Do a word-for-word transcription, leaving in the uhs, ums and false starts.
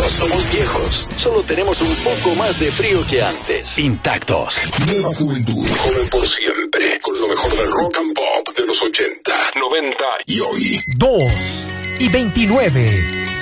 No somos viejos, solo tenemos un poco más de frío que antes. Intactos. Nueva juventud, joven por siempre, con lo mejor del rock and pop de los ochenta, noventa y hoy. dos y veintinueve.